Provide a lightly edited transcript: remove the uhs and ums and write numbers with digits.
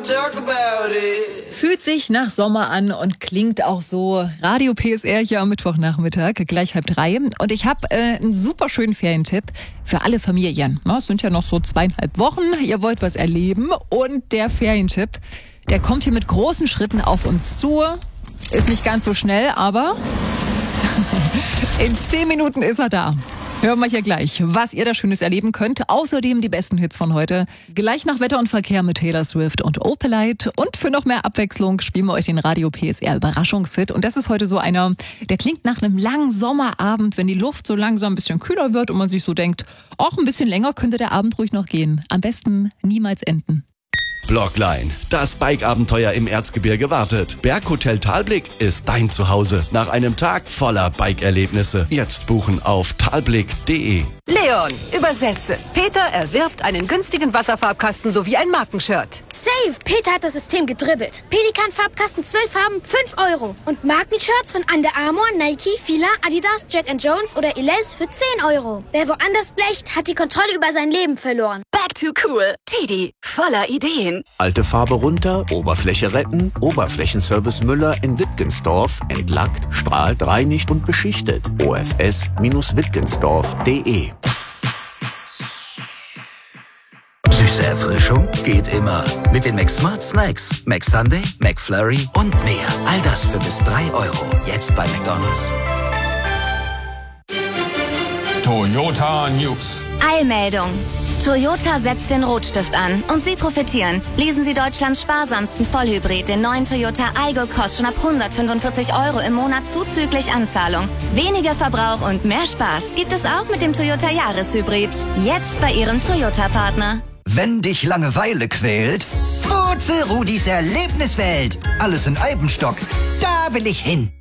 talk about it. Fühlt sich nach Sommer an und klingt auch so. Radio PSR hier am Mittwochnachmittag, gleich 2:30. Und ich habe einen super schönen Ferientipp für alle Familien. Es sind ja noch so 2,5 Wochen. Ihr wollt was erleben. Und der Ferientipp, der kommt hier mit großen Schritten auf uns zu. Ist nicht ganz so schnell, aber in 10 Minuten ist er da. Hören wir hier gleich, was ihr da Schönes erleben könnt. Außerdem die besten Hits von heute. Gleich nach Wetter und Verkehr mit Taylor Swift und Opelite. Und für noch mehr Abwechslung spielen wir euch den Radio PSR Überraschungshit. Und das ist heute so einer, der klingt nach einem langen Sommerabend, wenn die Luft so langsam ein bisschen kühler wird und man sich so denkt, ach, ein bisschen länger könnte der Abend ruhig noch gehen. Am besten niemals enden. Blockline, das Bike-Abenteuer im Erzgebirge wartet. Berghotel Talblick ist dein Zuhause nach einem Tag voller Bike-Erlebnisse. Jetzt buchen auf talblick.de. Leon, übersetze. Peter erwirbt einen günstigen Wasserfarbkasten sowie ein Markenshirt. Save! Peter hat das System gedribbelt. Pelikan-Farbkasten 12 Farben, 5 €. Und Markenshirts von Under Armour, Nike, Fila, Adidas, Jack & Jones oder Elize für 10 €. Wer woanders blecht, hat die Kontrolle über sein Leben verloren. Back to cool. Teddy, voller Ideen. Alte Farbe runter, Oberfläche retten, Oberflächenservice Müller in Wittgensdorf. Entlackt, strahlt, reinigt und beschichtet. ofs-wittgensdorf.de. Süße Erfrischung geht immer. Mit den McSmart Snacks. McSunday, McFlurry und mehr. All das für bis 3 €. Jetzt bei McDonald's. Toyota News. Eilmeldung. Toyota setzt den Rotstift an und Sie profitieren. Leasen Sie Deutschlands sparsamsten Vollhybrid, den neuen Toyota Aygo, kostet schon ab 145 € im Monat zuzüglich Anzahlung. Weniger Verbrauch und mehr Spaß gibt es auch mit dem Toyota Jahreshybrid. Jetzt bei Ihrem Toyota-Partner. Wenn dich Langeweile quält, Wurzel Rudis Erlebniswelt. Alles in Eibenstock. Da will ich hin.